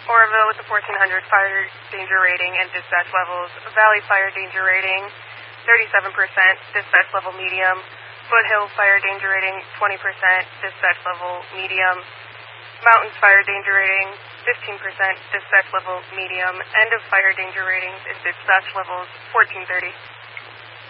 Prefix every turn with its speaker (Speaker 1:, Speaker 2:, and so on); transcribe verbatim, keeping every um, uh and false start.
Speaker 1: Oroville with the fourteen hundred fire danger rating and dispatch levels. Valley fire danger rating, thirty-seven percent, dispatch level medium. Foothill fire danger rating, twenty percent, dispatch level medium. Mountains fire danger rating, fifteen percent, dispatch level medium. End of fire danger ratings and dispatch levels, fourteen thirty.